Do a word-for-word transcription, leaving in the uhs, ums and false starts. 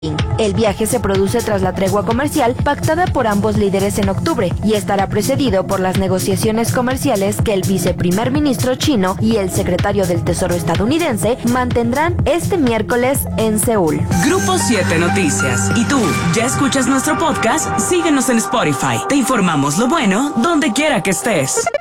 El viaje se produce tras la tregua comercial pactada por ambos líderes en octubre y estará precedido por las negociaciones comerciales que el viceprimer ministro chino y el secretario del Tesoro estadounidense mantendrán este miércoles en Seúl. Grupo siete Noticias. ¿Y tú, ya escuchas nuestro podcast? Síguenos en Spotify. Te informamos lo bueno donde quiera que estés.